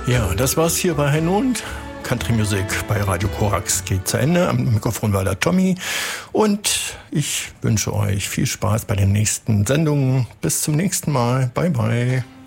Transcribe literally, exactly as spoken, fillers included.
Ja, das war's hier bei Hen und Country Music bei Radio Korax geht zu Ende. Am Mikrofon war der Tommy und ich wünsche euch viel Spaß bei den nächsten Sendungen. Bis zum nächsten Mal. Bye, bye.